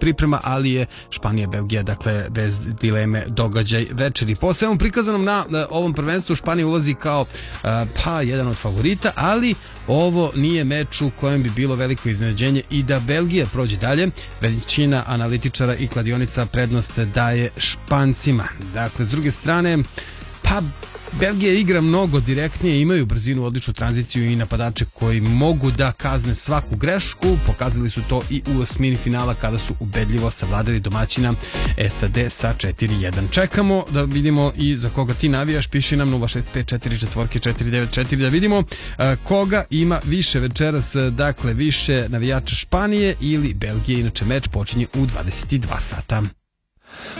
priprema, ali je Španija-Belgija, dakle, bez dileme događaj večeri. Po svemu prikazanom na ovom prvenstvu Španija ulazi kao jedan od favorita, ali ovo nije meč u kojem bi bilo veliko iznenađenje i da Belgija prođe dalje. Većina analitičara i kladionica prednost daje Špancima. Dakle, s druge strane, Belgija igra mnogo direktnije, imaju brzinu, odličnu tranziciju i napadače koji mogu da kazne svaku grešku. Pokazali su to i u osmini finala kada su ubedljivo savladali domaćina SAD sa 4-1. Čekamo da vidimo i za koga ti navijaš. Piši nam 065449494 da vidimo koga ima više večeras, dakle više navijača Španije ili Belgije. Inače meč počinje u 22 sata.